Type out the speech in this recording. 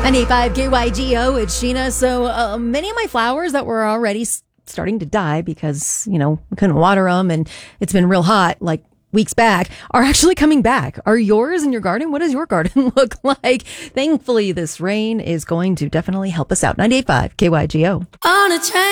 98.5 KYGO, it's Sheena. So many of my flowers that were already starting to die because, we couldn't water them and it's been real hot like weeks back are actually coming back. Are yours in your garden? What does your garden look like? Thankfully, this rain is going to definitely help us out. 98.5 KYGO. On a train.